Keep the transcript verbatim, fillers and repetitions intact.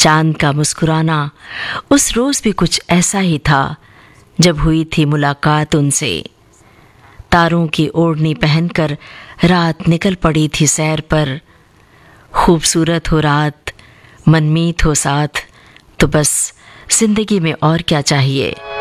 चांद का मुस्कुराना उस रोज भी कुछ ऐसा ही था जब हुई थी मुलाकात उनसे। तारों की ओढ़नी पहनकर रात निकल पड़ी थी सैर पर। खूबसूरत हो रात, मनमीत हो साथ, तो बस जिंदगी में और क्या चाहिए।